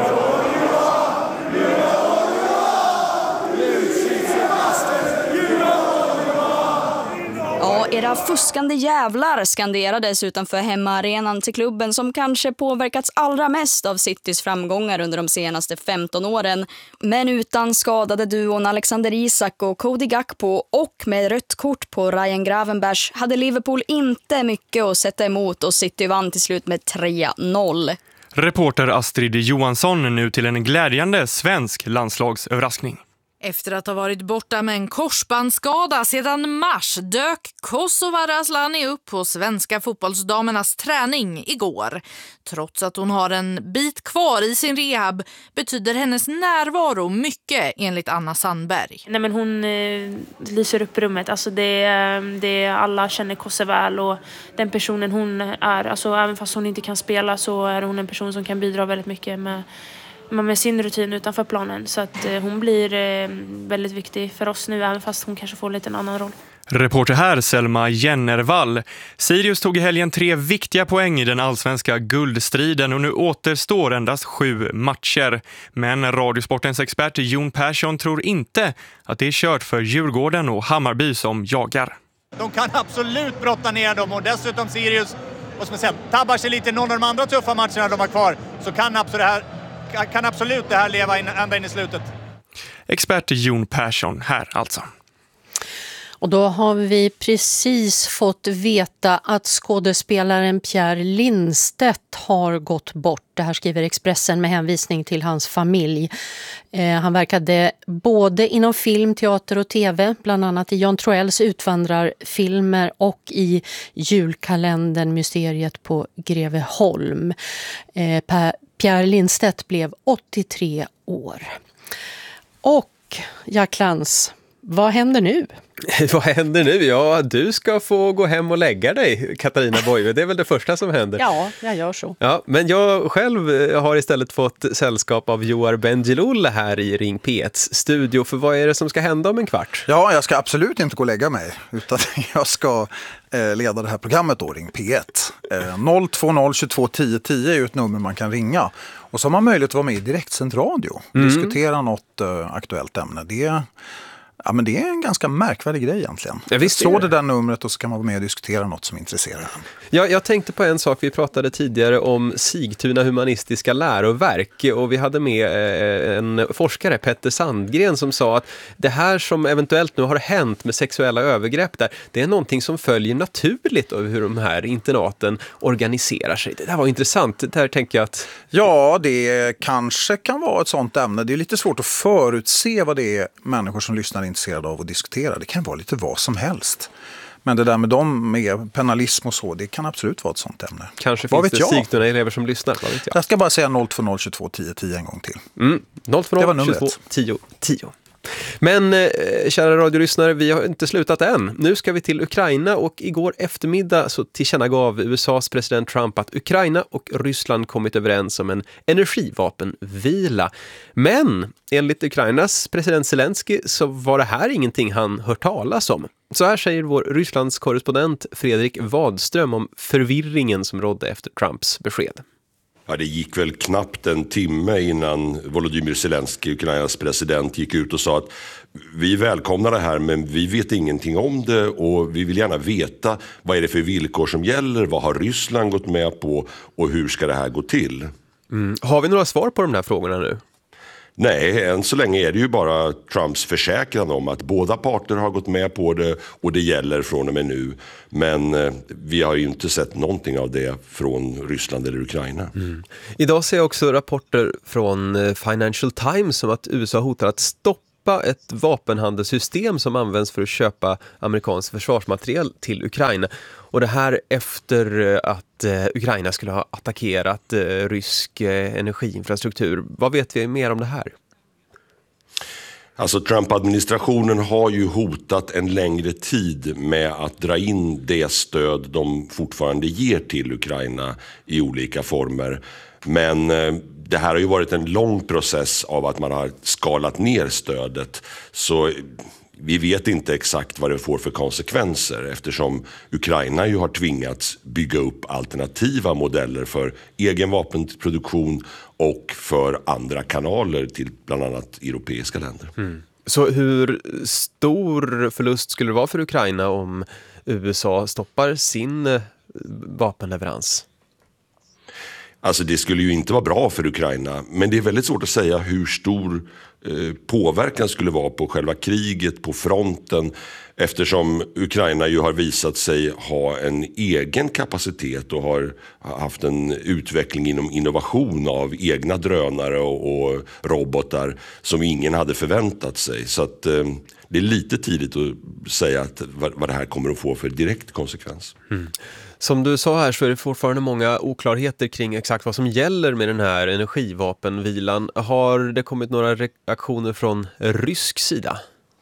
Ja, era fuskande jävlar skanderades utanför hemmaarenan till klubben som kanske påverkats allra mest av Citys framgångar under de senaste femton åren. Men utan skadade duon Alexander Isak och Cody Gakpo och med rött kort på Ryan Gravenberch hade Liverpool inte mycket att sätta emot och City vann till slut med tre noll. Reporter Astrid Johansson nu till en glädjande svensk landslagsöverraskning. Efter att ha varit borta med en korsbandsskada sedan mars dök Kosovare Asllani upp på svenska fotbollsdamernas träning igår. Trots att hon har en bit kvar i sin rehab betyder hennes närvaro mycket enligt Anna Sandberg. Nej, men hon eh, lyser upp rummet. Alltså det, det, alla känner Kosse väl och den personen hon är, alltså även fast hon inte kan spela så är hon en person som kan bidra väldigt mycket med med sin rutin utanför planen. Så att eh, hon blir eh, väldigt viktig för oss nu, även fast hon kanske får lite en annan roll. Reporter här, Selma Jennervall. Sirius tog i helgen tre viktiga poäng i den allsvenska guldstriden och nu återstår endast sju matcher. Men Radiosportens expert Jon Persson tror inte att det är kört för Djurgården och Hammarby som jagar. De kan absolut brotta ner dem och dessutom Sirius, och som jag säger, tabbar sig lite någon av de andra tuffa matcherna de har kvar, så kan absolut det här kan absolut det här leva in, ända in i slutet. Expert Jon Persson här alltså. Och då har vi precis fått veta att skådespelaren Pierre Lindstedt har gått bort. Det här skriver Expressen med hänvisning till hans familj. Eh, han verkade både inom film, teater och tv, bland annat i Jan Troells utvandrarfilmer och i julkalendern Mysteriet på Greveholm. Eh, per, Pierre Lindstedt blev åttiotre år. Och Jack Lantz, vad händer nu? Vad händer nu? Ja, du ska få gå hem och lägga dig, Katarina Boive. Det är väl det första som händer. Ja, jag gör så. Ja, men jag själv har istället fått sällskap av Joar Bendjelloul här i Ring P etts studio. För vad är det som ska hända om en kvart? Ja, jag ska absolut inte gå och lägga mig, utan jag ska eh, leda det här programmet då, Ring P ett. Eh, noll två noll tjugotvå tio tio är ju ett nummer man kan ringa. Och så har man möjlighet att vara med i direktsänd radio. Mm. Diskutera något eh, aktuellt ämne. Det är... Ja, men det är en ganska märkvärdig grej egentligen. Ja, visst så det. det där numret och så kan man vara med och diskutera något som intresserar en. Ja, jag tänkte på en sak. Vi pratade tidigare om Sigtuna humanistiska läroverk och vi hade med en forskare, Petter Sandgren, som sa att det här som eventuellt nu har hänt med sexuella övergrepp där, det är någonting som följer naturligt av hur de här internaten organiserar sig. Det där var intressant. Det här tänker jag att... Ja, det kanske kan vara ett sånt ämne. Det är lite svårt att förutse vad det är människor som lyssnar är intresserade av att diskutera. Det kan vara lite vad som helst. Men det där med dem, med penalism och så, det kan absolut vara ett sånt ämne. Kanske vad finns det Sigtuna elever som lyssnar, vad vet jag. Jag ska bara säga noll två noll tjugotvå tio tio en gång till. Mm. noll två noll tjugotvå tio tio. Men eh, kära radiolyssnare, vi har inte slutat än. Nu ska vi till Ukraina och igår eftermiddag så tillkännagav U S A:s president Trump att Ukraina och Ryssland kommit överens om en energivapenvila. Men enligt Ukrainas president Zelensky så var det här ingenting han hört talas om. Så här säger vår Rysslands korrespondent Fredrik Wadström om förvirringen som rådde efter Trumps besked. Ja, det gick väl knappt en timme innan Volodymyr Zelensky, Ukrainas president, gick ut och sa att vi välkomnar det här men vi vet ingenting om det och vi vill gärna veta vad är det för villkor som gäller, vad har Ryssland gått med på och hur ska det här gå till? Mm. Har vi några svar på de här frågorna nu? Nej, än så länge är det ju bara Trumps försäkran om att båda parter har gått med på det och det gäller från och med nu. Men eh, vi har ju inte sett någonting av det från Ryssland eller Ukraina. Mm. Idag ser jag också rapporter från Financial Times om att U S A hotar att stoppa ett vapenhandelssystem som används för att köpa amerikansk försvarsmateriel till Ukraina. Och det här efter att eh, Ukraina skulle ha attackerat eh, rysk eh, energiinfrastruktur. Vad vet vi mer om det här? Alltså Trump-administrationen har ju hotat en längre tid med att dra in det stöd de fortfarande ger till Ukraina i olika former. Men eh, det här har ju varit en lång process av att man har skalat ner stödet. Så vi vet inte exakt vad det får för konsekvenser eftersom Ukraina ju har tvingats bygga upp alternativa modeller för egen vapenproduktion och för andra kanaler till bland annat europeiska länder. Mm. Så hur stor förlust skulle det vara för Ukraina om U S A stoppar sin vapenleverans? Alltså det skulle ju inte vara bra för Ukraina, men det är väldigt svårt att säga hur stor eh, påverkan skulle vara på själva kriget, på fronten, eftersom Ukraina ju har visat sig ha en egen kapacitet och har haft en utveckling inom innovation av egna drönare och, och robotar som ingen hade förväntat sig. Så att eh, det är lite tidigt att säga att, vad, vad det här kommer att få för direkt konsekvens. Mm. Som du sa här så är det fortfarande många oklarheter kring exakt vad som gäller med den här energivapenvilan. Har det kommit några reaktioner från rysk sida?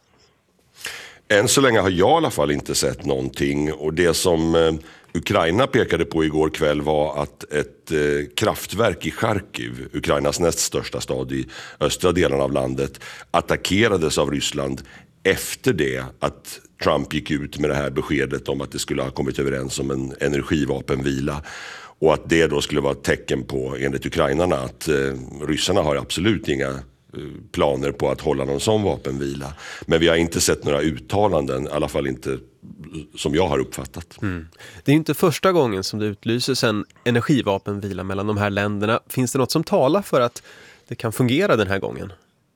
Än så länge har jag i alla fall inte sett någonting och det som eh, Ukraina pekade på igår kväll var att ett eh, kraftverk i Charkiv, Ukrainas näst största stad i östra delen av landet, attackerades av Ryssland efter det att Trump gick ut med det här beskedet om att det skulle ha kommit överens om en energivapenvila och att det då skulle vara ett tecken på, enligt ukrainarna, att eh, ryssarna har absolut inga eh, planer på att hålla någon sån vapenvila. Men vi har inte sett några uttalanden, i alla fall inte som jag har uppfattat. Mm. Det är inte första gången som det utlyses en energivapenvila mellan de här länderna. Finns det något som talar för att det kan fungera den här gången?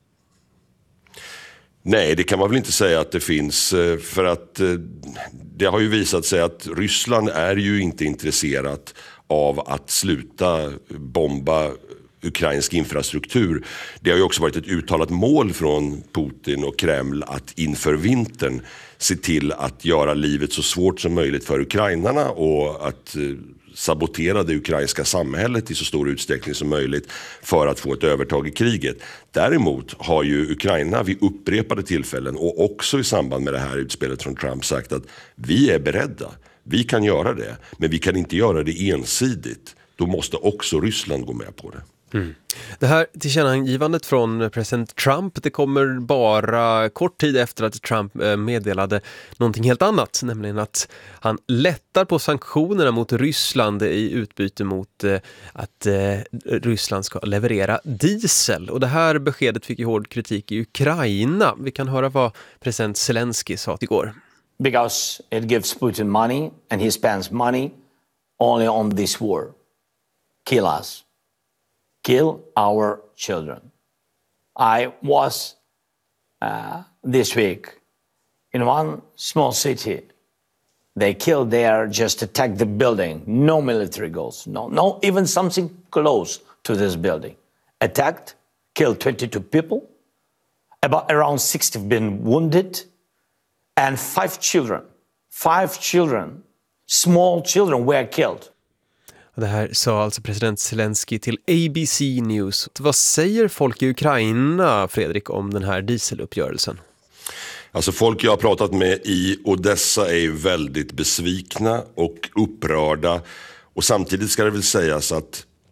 Nej, det kan man väl inte säga att det finns, för att det har ju visat sig att Ryssland är ju inte intresserat av att sluta bomba ukrainsk infrastruktur. Det har ju också varit ett uttalat mål från Putin och Kreml att inför vintern se till att göra livet så svårt som möjligt för ukrainarna och att sabotera det ukrainska samhället i så stor utsträckning som möjligt för att få ett övertag i kriget. Däremot har ju Ukraina vid upprepade tillfällen och också i samband med det här utspelet från Trump sagt att vi är beredda, vi kan göra det, men vi kan inte göra det ensidigt. Då måste också Ryssland gå med på det. Mm. Det här tillkännagivandet från president Trump, det kommer bara kort tid efter att Trump meddelade någonting helt annat, nämligen att han lättar på sanktionerna mot Ryssland i utbyte mot att Ryssland ska leverera diesel. Och det här beskedet fick ju hård kritik i Ukraina. Vi kan höra vad president Zelensky sa igår. Because it gives Putin money and he spends money only on this war. Kill us. Kill our children. I was uh, this week in one small city. They killed there, just attacked the building. No military goals. No, no, even something close to this building. Attacked, killed twenty-two people. About around sixty have been wounded. And five children, five children, small children were killed. Det här sa alltså president Zelensky till A B C News. Vad säger folk i Ukraina, Fredrik, om den här dieseluppgörelsen? Alltså folk jag har pratat med i Odessa är ju väldigt besvikna och upprörda. Och samtidigt ska det väl sägas att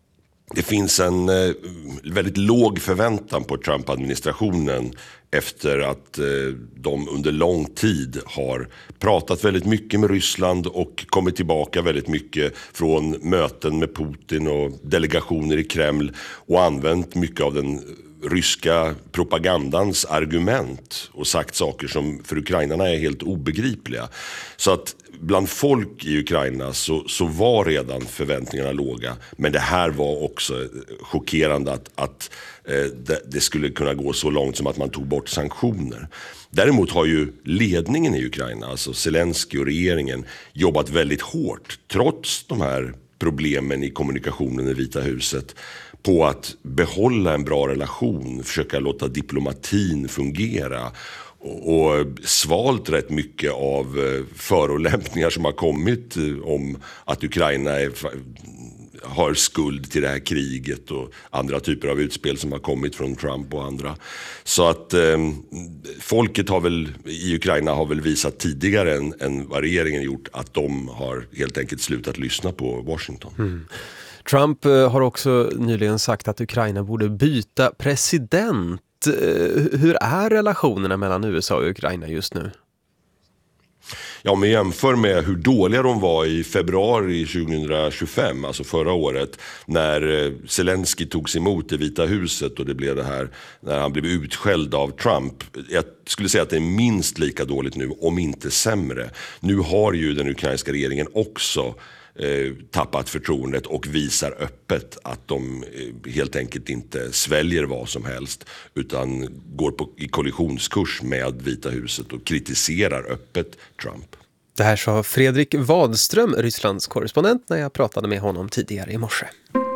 det finns en eh, väldigt låg förväntan på Trump-administrationen efter att eh, de under lång tid har pratat väldigt mycket med Ryssland och kommit tillbaka väldigt mycket från möten med Putin och delegationer i Kreml och använt mycket av den ryska propagandans argument och sagt saker som för ukrainarna är helt obegripliga. Så att bland folk i Ukraina så, så var redan förväntningarna låga, men det här var också chockerande att, att eh, det, det skulle kunna gå så långt som att man tog bort sanktioner. Däremot har ju ledningen i Ukraina, alltså Zelensky och regeringen, jobbat väldigt hårt trots de här problemen i kommunikationen i Vita huset på att behålla en bra relation, försöka låta diplomatin fungera och svalt rätt mycket av förolämpningar som har kommit om att Ukraina är, har skuld till det här kriget och andra typer av utspel som har kommit från Trump och andra. Så att eh, folket har väl, i Ukraina har väl visat tidigare än, än vad regeringen gjort att de har helt enkelt slutat lyssna på Washington. Mm. Trump har också nyligen sagt att Ukraina borde byta president. Hur är relationerna mellan U S A och Ukraina just nu? Ja, om vi jämför med hur dåliga de var i februari tjugohundratjugofem, alltså förra året, när Zelensky togs emot i Vita huset och det blev det här, när han blev utskälld av Trump. Jag skulle säga att det är minst lika dåligt nu, om inte sämre. Nu har ju den ukrainska regeringen också eh, tappat förtroendet och visar öppet att de eh, helt enkelt inte sväljer vad som helst utan går på, i kollisionskurs med Vita huset och kritiserar öppet Trump. Det här sa Fredrik Wadström, Rysslands korrespondent, när jag pratade med honom tidigare i morse.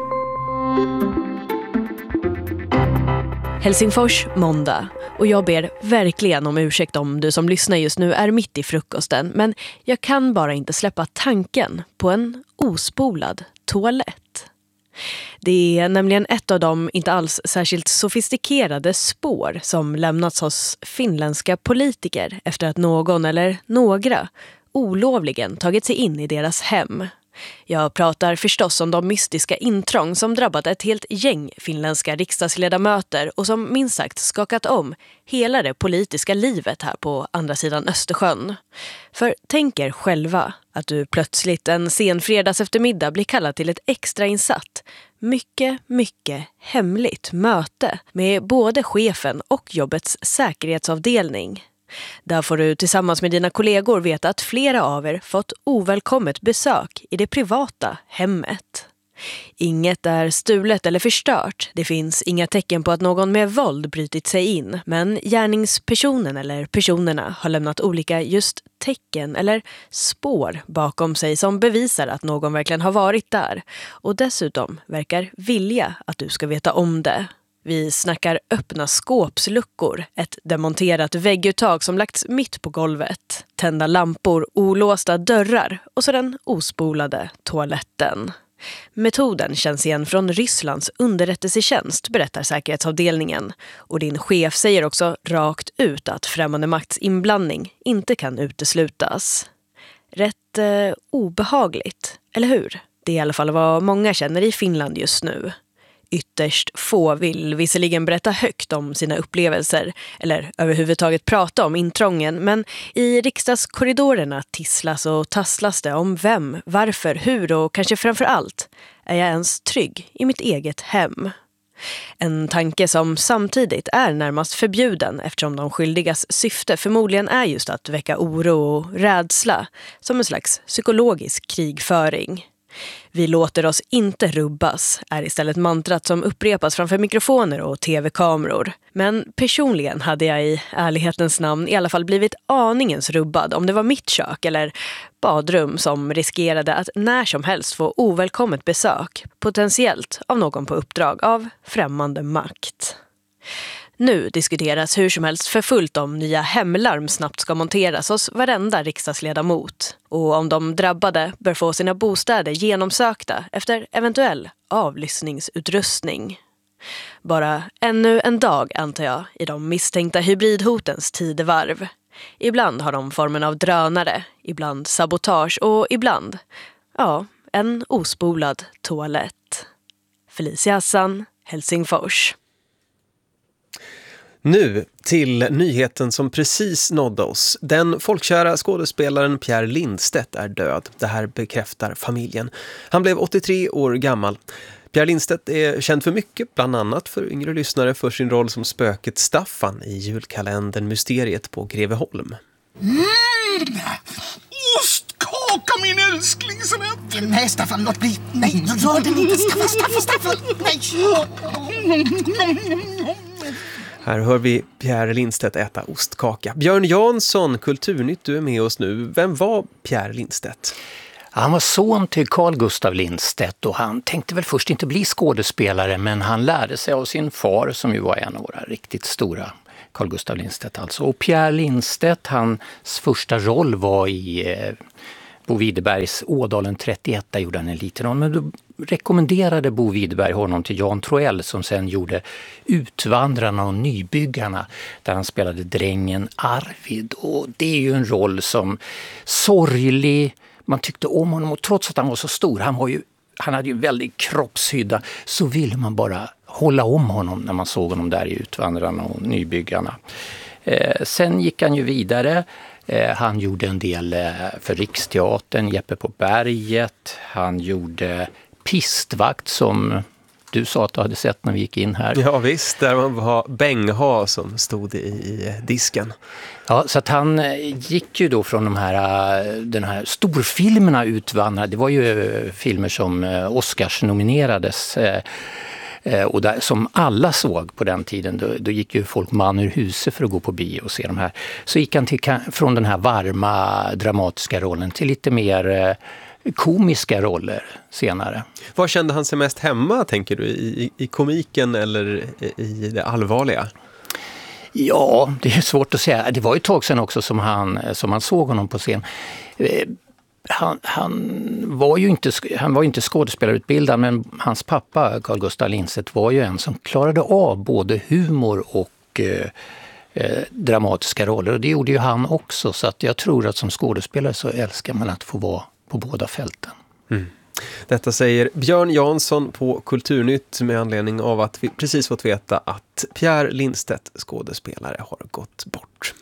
Helsingfors, måndag. Och jag ber verkligen om ursäkt om du som lyssnar just nu är mitt i frukosten. Men jag kan bara inte släppa tanken på en ospolad toalett. Det är nämligen ett av de inte alls särskilt sofistikerade spår som lämnats hos finländska politiker efter att någon eller några olovligen tagit sig in i deras hem. Jag pratar förstås om de mystiska intrång som drabbat ett helt gäng finländska riksdagsledamöter och som minst sagt skakat om hela det politiska livet här på andra sidan Östersjön. För tänk er själva att du plötsligt en sen fredags eftermiddag blir kallad till ett extrainsatt, mycket, mycket hemligt möte med både chefen och jobbets säkerhetsavdelning. Där får du tillsammans med dina kollegor veta att flera av er fått ovälkommet besök i det privata hemmet. Inget är stulet eller förstört. Det finns inga tecken på att någon med våld brytit sig in. Men gärningspersonen eller personerna har lämnat olika just tecken eller spår bakom sig som bevisar att någon verkligen har varit där. Och dessutom verkar vilja att du ska veta om det. Vi snackar öppna skåpsluckor, ett demonterat vägguttag som lagts mitt på golvet, tända lampor, olåsta dörrar och så den ospolade toaletten. Metoden känns igen från Rysslands underrättelsetjänst, berättar säkerhetsavdelningen. Och din chef säger också rakt ut att främmande makts inblandning inte kan uteslutas. Rätt eh, obehagligt, eller hur? Det är i alla fall vad många känner i Finland just nu. Ytterst få vill visserligen berätta högt om sina upplevelser eller överhuvudtaget prata om intrången, men i riksdagskorridorerna tisslas och tasslas det om vem, varför, hur och kanske framför allt är jag ens trygg i mitt eget hem. En tanke som samtidigt är närmast förbjuden eftersom de skyldigas syfte förmodligen är just att väcka oro och rädsla som en slags psykologisk krigföring. Vi låter oss inte rubbas är istället mantrat som upprepas framför mikrofoner och tv-kameror. Men personligen hade jag i ärlighetens namn i alla fall blivit aningens rubbad om det var mitt kök eller badrum som riskerade att när som helst få ovälkommet besök, potentiellt av någon på uppdrag av främmande makt. Nu diskuteras hur som helst för fullt om nya hemlarm snabbt ska monteras hos varenda riksdagsledamot och om de drabbade bör få sina bostäder genomsökta efter eventuell avlyssningsutrustning. Bara ännu en dag antar jag i de misstänkta hybridhotens tidevarv. Ibland har de formen av drönare, ibland sabotage och ibland, ja, en ospolad toalett. Felicia Hassan, Helsingfors. Nu till nyheten som precis nådde oss. Den folkkära skådespelaren Pierre Lindstedt är död. Det här bekräftar familjen. Han blev åttiotre år gammal. Pierre Lindstedt är känd för mycket, bland annat för yngre lyssnare för sin roll som spöket Staffan i julkalendern Mysteriet på Greveholm. Mm. Ostkaka, min älskling, som jag... Nej, Staffan, låt bli. Nej, nu rör den inte. Staffan, Staffan, Staffan. Nej. Här hör vi Pierre Lindstedt äta ostkaka. Björn Jansson, Kulturnytt, du är med oss nu. Vem var Pierre Lindstedt? Han var son till Carl Gustav Lindstedt och han tänkte väl först inte bli skådespelare, men han lärde sig av sin far som ju var en av våra riktigt stora, Carl Gustav Lindstedt alltså. Och Pierre Lindstedt, hans första roll var i eh, Bo Widerbergs Ådalen trettioett, där gjorde han en liten roll. Men då rekommenderade Bo Widerberg honom till Jan Troell som sen gjorde Utvandrarna och Nybyggarna, där han spelade drängen Arvid. Och det är ju en roll som sorglig, man tyckte om honom, och trots att han var så stor, han, var ju, han hade ju en väldigt kroppshydda, så ville man bara hålla om honom när man såg honom där i Utvandrarna och Nybyggarna. Eh, sen gick han ju vidare. Eh, han gjorde en del eh, för Riksteatern, Jeppe på berget. Han gjorde Pistvakt som du sa att du hade sett när vi gick in här. Ja visst, där man var Bengha som stod i, i disken. Ja, så att han gick ju då från de här, den här storfilmerna Utvandrare. Det var ju filmer som Oscars nominerades och där, som alla såg på den tiden. Då, då gick ju folk man ur huset för att gå på bio och se de här. Så gick han till, från den här varma dramatiska rollen till lite mer komiska roller senare. Var kände han sig mest hemma, tänker du? I, i komiken eller i det allvarliga? Ja, det är svårt att säga. Det var ju ett tag sedan också som han, som man såg honom på scen. Han, han, var ju inte, han var ju inte skådespelarutbildad, men hans pappa Carl Gustav Lindstedt var ju en som klarade av både humor och eh, eh, dramatiska roller. Och det gjorde ju han också, så att jag tror att som skådespelare så älskar man att få vara på båda fälten. Mm. Detta säger Björn Jansson på Kulturnytt med anledning av att vi precis fått veta att Pierre Lindstedt, skådespelare, har gått bort.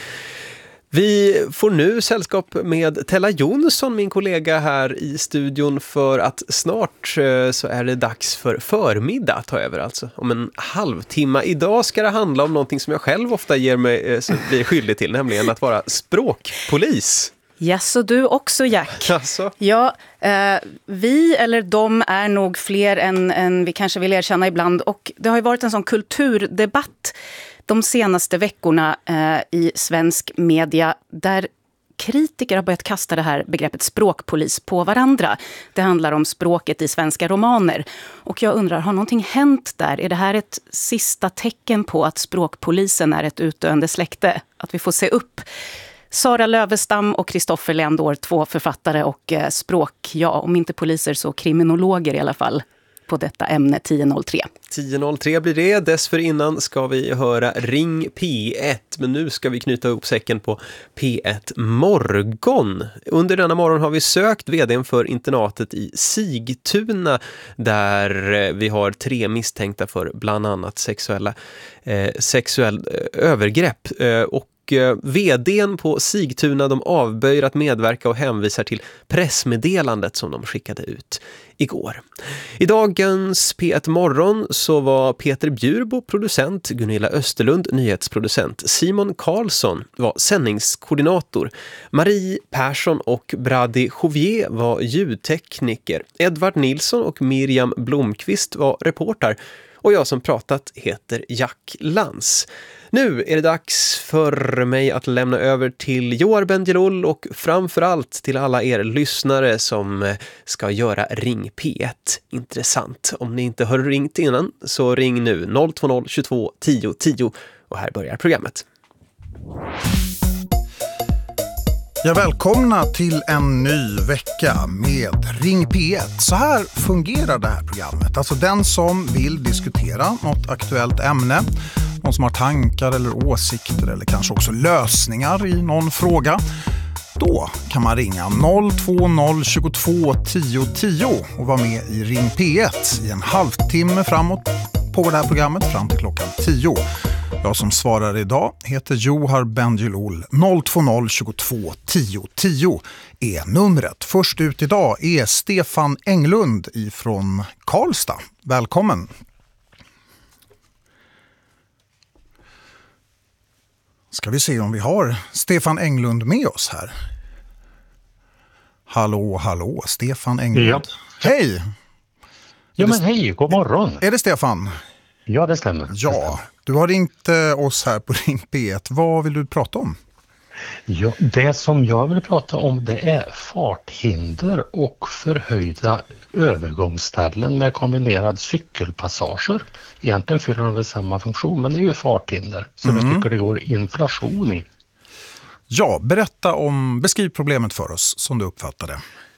Vi får nu sällskap med Tella Jonsson, min kollega här i studion, för att snart så är det dags för förmiddag att ta över, alltså om en halvtimme. Idag ska det handla om någonting som jag själv ofta ger mig, så blir skyldig till, nämligen att vara språkpolis. Ja, så du också, Jack. Alltså. Ja, eh, vi eller de är nog fler än, än vi kanske vill erkänna ibland. Och det har ju varit en sån kulturdebatt de senaste veckorna eh, i svensk media där kritiker har börjat kasta det här begreppet språkpolis på varandra. Det handlar om språket i svenska romaner. Och jag undrar, har någonting hänt där? Är det här ett sista tecken på att språkpolisen är ett utdöende släkte? Att vi får se upp? Sara Lövestam och Kristoffer Leandor, två författare och eh, språk, ja, om inte poliser så kriminologer i alla fall, på detta ämne tio noll tre. tio noll tre blir det. Dessförinnan ska vi höra Ring P ett, men nu ska vi knyta upp säcken på P ett Morgon. Under denna morgon har vi sökt vdn för internatet i Sigtuna, där vi har tre misstänkta för bland annat sexuella eh, sexuell eh, övergrepp eh, och vdn på Sigtuna, de avböjer att medverka och hänvisar till pressmeddelandet som de skickade ut igår. I dagens P ett Morgon så var Peter Bjurbo producent, Gunilla Österlund nyhetsproducent, Simon Karlsson var sändningskoordinator, Marie Persson och Brady Jovier var ljudtekniker, Edvard Nilsson och Miriam Blomqvist var reporter och jag som pratat heter Jack Lantz. Nu är det dags för mig att lämna över till Joar Bendjelloul och framförallt till alla er lyssnare som ska göra Ring P ett intressant. Om ni inte har ringt innan så ring nu noll två noll tjugotvå tio tio och här börjar programmet. Jag välkomna till en ny vecka med Ring P ett. Så här fungerar det här programmet. Alltså den som vill diskutera något aktuellt ämne, någon som har tankar eller åsikter eller kanske också lösningar i någon fråga, Då kan man ringa noll två noll tjugotvå tio tio och vara med i Ring P ett i en halvtimme framåt på det här programmet fram till klockan tio. Jag som svarar idag heter Johar Bendjelloul. noll två noll tjugotvå tio tio är numret. Först ut idag är Stefan Englund ifrån Karlstad. Välkommen! Ska vi se om vi har Stefan Englund med oss här. Hallå, hallå, Stefan Englund. Ja. Hej! Ja, men hej, god morgon. Är det Stefan? Ja, det stämmer. Ja, det stämmer. Du har ringt eh, oss här på Ring P ett. Vad vill du prata om? Ja, det som jag vill prata om det är farthinder och förhöjda övergångsställen med kombinerad cykelpassager. Egentligen fyller de väl samma funktion, men det är ju farthinder. Så mm. jag tycker det går inflation i. Ja, berätta om, beskriv problemet för oss som du uppfattar det.